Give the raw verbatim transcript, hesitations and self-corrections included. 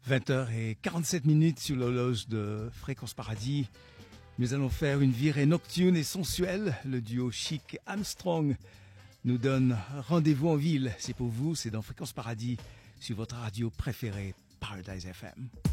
vingt heures quarante-sept minutes sur l'horloge de Fréquence Paradis. Nous allons faire une virée nocturne et sensuelle. Le duo Chic Armstrong nous donne rendez-vous en ville. C'est pour vous, c'est dans Fréquence Paradis sur votre radio préférée, Paradise F M.